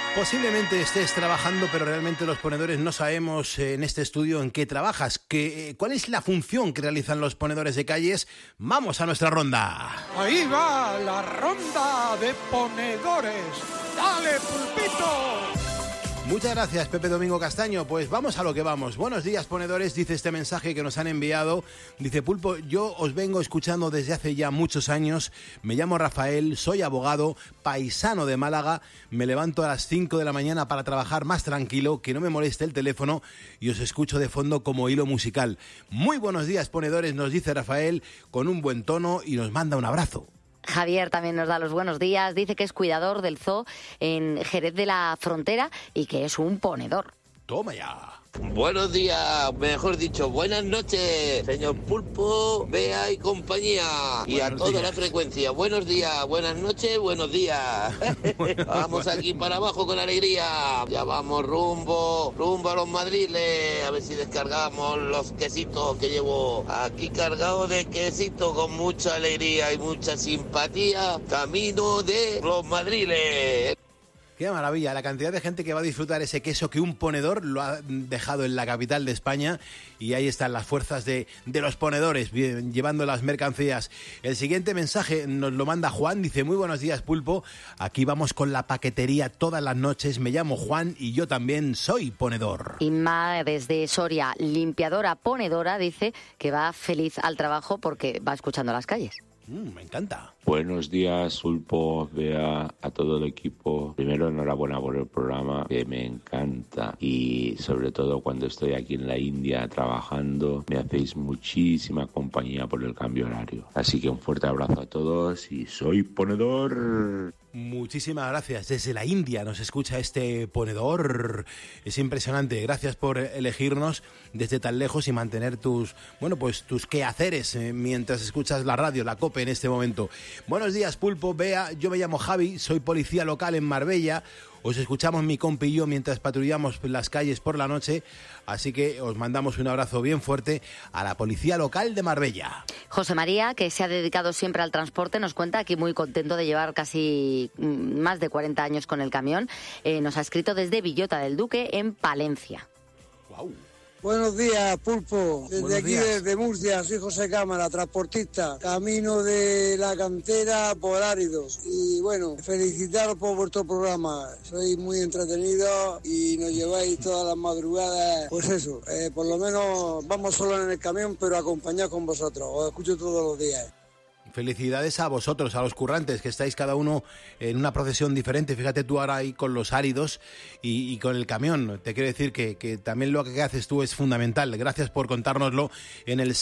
Posiblemente estés trabajando, pero realmente los ponedores no sabemos en este estudio en qué trabajas. ¿Cuál es la función que realizan los ponedores de calles? Vamos a nuestra ronda. Ahí va la ronda de ponedores. ¡Dale, Pulpito! Muchas gracias, Pepe Domingo Castaño. Pues vamos a lo que vamos. Buenos días, ponedores, dice este mensaje que nos han enviado. Dice, Pulpo, yo os vengo escuchando desde hace ya muchos años. Me llamo Rafael, soy abogado, paisano de Málaga. Me levanto a las 5 de la mañana para trabajar más tranquilo, que no me moleste el teléfono y os escucho de fondo como hilo musical. Muy buenos días, ponedores, nos dice Rafael, con un buen tono y nos manda un abrazo. Javier también nos da los buenos días, dice que es cuidador del zoo en Jerez de la Frontera y que es un ponedor. Toma ya. Buenos días, mejor dicho, buenas noches, señor Pulpo, Bea y compañía, y a toda la frecuencia. Buenos días, buenas noches, buenos días. Vamos aquí para abajo con alegría. Ya vamos rumbo a los madriles, a ver si descargamos los quesitos que llevo aquí cargados de quesito con mucha alegría y mucha simpatía. Camino de los madriles. Qué maravilla, la cantidad de gente que va a disfrutar ese queso que un ponedor lo ha dejado en la capital de España, y ahí están las fuerzas de los ponedores llevando las mercancías. El siguiente mensaje nos lo manda Juan, dice, muy buenos días, Pulpo, aquí vamos con la paquetería todas las noches, me llamo Juan y yo también soy ponedor. Inma desde Soria, limpiadora, ponedora, dice que va feliz al trabajo porque va escuchando las calles. Me encanta. Buenos días, Pulpo, Bea, a todo el equipo. Primero, enhorabuena por el programa, que me encanta. Y sobre todo cuando estoy aquí en la India trabajando, me hacéis muchísima compañía por el cambio horario. Así que un fuerte abrazo a todos y soy ponedor. Muchísimas gracias. Desde la India nos escucha este ponedor. Es impresionante. Gracias por elegirnos desde tan lejos y mantener tus quehaceres mientras escuchas la radio, la COPE en este momento. Buenos días, Pulpo, Bea. Yo me llamo Javi, soy policía local en Marbella. Os escuchamos mi compi y yo mientras patrullamos las calles por la noche, así que os mandamos un abrazo bien fuerte a la policía local de Marbella. José María, que se ha dedicado siempre al transporte, nos cuenta aquí muy contento de llevar casi más de 40 años con el camión. Nos ha escrito desde Villota del Duque, en Palencia. ¡Guau! Buenos días, Pulpo. Desde aquí, desde Murcia, soy José Cámara, transportista, camino de la cantera por áridos. Y bueno, felicitaros por vuestro programa. Sois muy entretenidos y nos lleváis todas las madrugadas. Pues eso, por lo menos vamos solo en el camión, pero acompañados con vosotros. Os escucho todos los días. Felicidades a vosotros, a los currantes, que estáis cada uno en una procesión diferente. Fíjate tú ahora ahí con los áridos y con el camión. Te quiero decir que también lo que haces tú es fundamental. Gracias por contárnoslo en el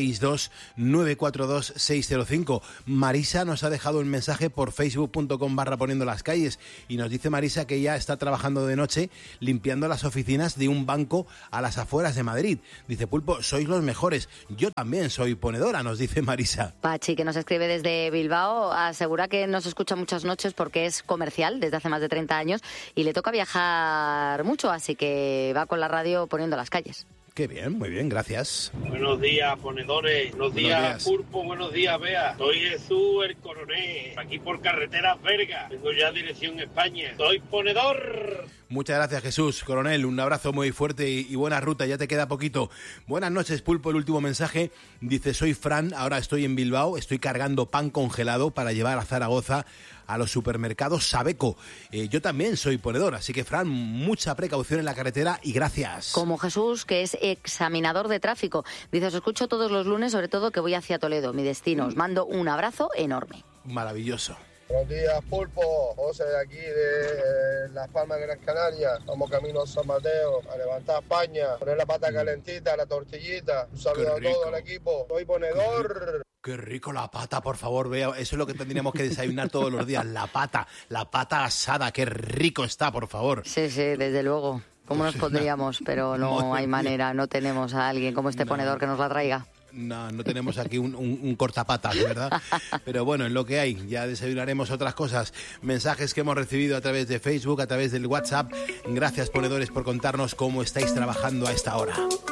662-942-605. Marisa nos ha dejado un mensaje por facebook.com/poniendo las calles y nos dice Marisa que ya está trabajando de noche limpiando las oficinas de un banco a las afueras de Madrid. Dice, Pulpo, sois los mejores. Yo también soy ponedora, nos dice Marisa. Pachi, que nos escribe desde Bilbao, asegura que nos escucha muchas noches porque es comercial desde hace más de 30 años y le toca viajar mucho, así que va con la radio poniendo las calles. Qué bien, muy bien, gracias. Buenos días, ponedores. Buenos días, Pulpo. Buenos días, Bea. Soy Jesús el Coronel, aquí por Carreteras Verga. Tengo ya dirección España. Soy ponedor. Muchas gracias, Jesús. Coronel, un abrazo muy fuerte y buena ruta, ya te queda poquito. Buenas noches, Pulpo, el último mensaje. Dice, soy Fran, ahora estoy en Bilbao, estoy cargando pan congelado para llevar a Zaragoza a los supermercados Sabeco. Yo también soy ponedor, así que, Fran, mucha precaución en la carretera y gracias. Como Jesús, que es examinador de tráfico. Dice, os escucho todos los lunes, sobre todo que voy hacia Toledo, mi destino. Os mando un abrazo enorme. Maravilloso. Buenos días, Pulpo. José de aquí, de Las Palmas de Gran Canaria. Vamos camino a San Mateo, a levantar España, poner la pata calentita, la tortillita. Un saludo a todo el equipo. Soy ponedor. Qué rico la pata, por favor, Bea. Eso es lo que tendríamos que desayunar todos los días. La pata asada. Qué rico está, por favor. Sí, desde luego. ¿Cómo nos pondríamos? Pero no hay manera, no tenemos a alguien como este ponedor que nos la traiga. No tenemos aquí un cortapatas, ¿verdad? Pero bueno, es lo que hay. Ya desayunaremos otras cosas. Mensajes que hemos recibido a través de Facebook, a través del WhatsApp. Gracias, ponedores, por contarnos cómo estáis trabajando a esta hora.